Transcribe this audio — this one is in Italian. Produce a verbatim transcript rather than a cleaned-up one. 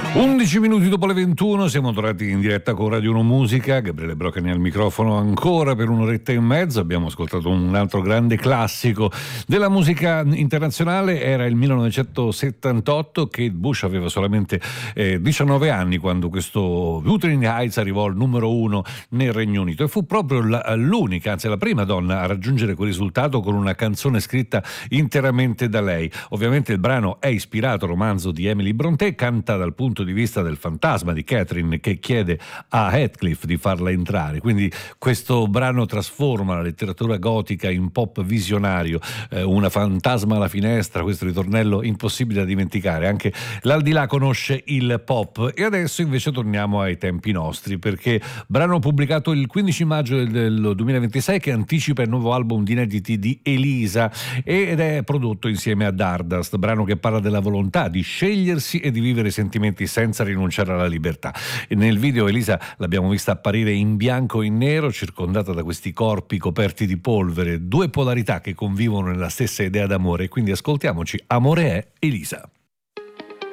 undici minuti dopo le ventuno siamo tornati in diretta con Radio uno Musica. Gabriele Brocani al microfono ancora per un'oretta e mezzo. Abbiamo ascoltato un altro grande classico della musica internazionale. Era il millenovecentosettantotto. Kate Bush aveva solamente eh, diciannove anni quando questo Wuthering Heights arrivò al numero uno nel Regno Unito, e fu proprio la, l'unica, anzi la prima donna a raggiungere quel risultato con una canzone scritta interamente da lei. Ovviamente il brano è ispirato al romanzo di Emily Brontë, canta dal punto di vista del fantasma di Catherine che chiede a Heathcliff di farla entrare, quindi questo brano trasforma la letteratura gotica in pop visionario, eh, una fantasma alla finestra, questo ritornello impossibile da dimenticare. Anche l'aldilà conosce il pop. E adesso invece torniamo ai tempi nostri, perché brano pubblicato il quindici maggio del, del duemilaventisei che anticipa il nuovo album di inediti di Elisa ed è prodotto insieme a Dardust, brano che parla della volontà di scegliersi e di vivere sentimenti senza rinunciare alla libertà. E nel video Elisa l'abbiamo vista apparire in bianco e in nero, circondata da questi corpi coperti di polvere, due polarità che convivono nella stessa idea d'amore. Quindi ascoltiamoci Amore è Elisa.